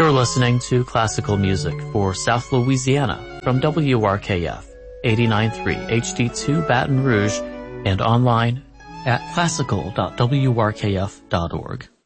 You're listening to classical music for South Louisiana from WRKF 89.3 HD2 Baton Rouge and online at classical.wrkf.org.